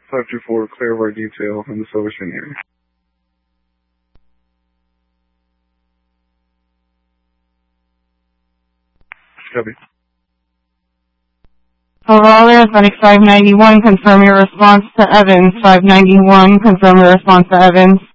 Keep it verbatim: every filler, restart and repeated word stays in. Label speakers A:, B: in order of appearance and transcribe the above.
A: five two four, clear of our detail in the Silverstone area. Copy.
B: Overall, Athletics five ninety-one, confirm your response to Evans. five ninety-one, confirm your response to Evans.